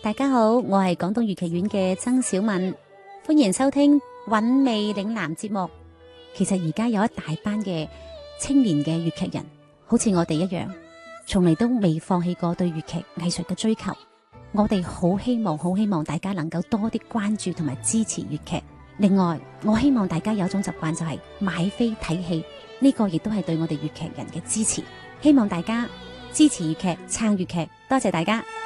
大家好，我係廣東粵劇院嘅曾小敏，歡迎收聽韻味嶺南節目。其實而家有一大班嘅青年嘅粵劇人，好似我哋一樣，從嚟都未放棄過對粵劇藝術嘅追求。我哋好希望大家能夠多啲關注同埋支持粵劇。另外，我希望大家有一種習慣就係買飛睇戲，呢個亦都係對我哋粵劇人嘅支持。希望大家支持粵劇，撐粵劇，多謝大家。